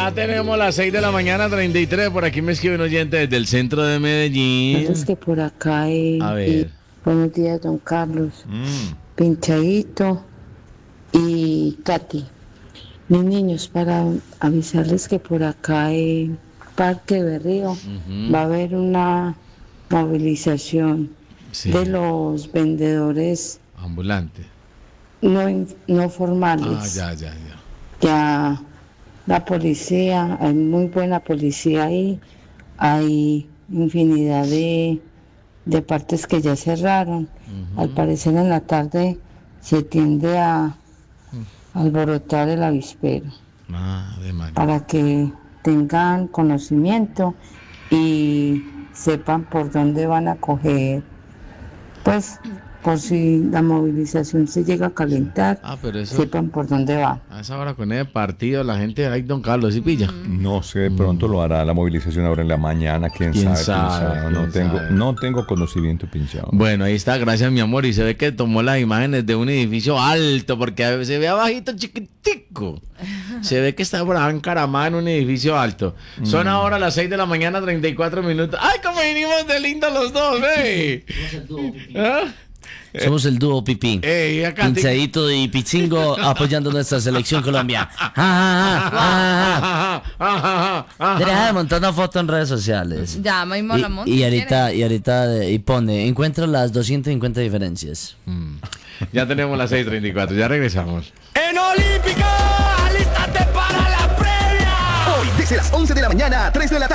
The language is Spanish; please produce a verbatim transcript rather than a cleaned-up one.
Ya tenemos las seis de la mañana, treinta y tres. Por aquí me escribe un oyente desde el centro de Medellín. Es que por acá hay... A ver. Buenos días, don Carlos. Mm. Pinchadito y Katy. Mis niños, para avisarles que por acá en Parque Berrío Ujú. va a haber una movilización Sí. de los vendedores Ambulante. no, in- no Ah, formales. ya, ya, ya. Ya la policía, hay muy buena policía ahí, hay infinidad de, de partes que ya cerraron. Al parecer en la tarde se tiende a alborotar el avispero Ah, de María. para que tengan conocimiento y sepan por dónde van a coger, pues por si la movilización se llega a calentar, Ah, pero eso, sepan por dónde va. a esa hora con ese partido, la gente, ay, don Carlos, ¿sí pilla? No sé, de pronto lo hará la movilización ahora en la mañana, quién, ¿Quién sabe, sabe? quién sabe. No ¿Quién tengo, sabe? no tengo conocimiento, pinchado. Bueno, ahí está, gracias mi amor. Y se ve que tomó las imágenes de un edificio alto, porque se ve abajito chiquitico. Se ve que está por ahí encaramada en un edificio alto. Son ahora las seis de la mañana, treinta y cuatro minutos. ¡Ay, cómo venimos de lindos los dos, eh! ¿Ah? Somos el dúo Pipí. Ey, acá te- Pinchadito y Pichingo apoyando nuestra selección Colombia. Ah, ah, ah, ah, Ajá, ah. ajá, Deja de ajá. montar una foto en redes sociales. Ya, mismo la monto, Y, y si ahorita, y ahorita eh, y pone, encuentra las doscientas cincuenta diferencias. Ya tenemos las seis treinta y cuatro, ya regresamos. En Olímpica, alístate para la previa. Hoy, desde las once de la mañana a tres de la tarde.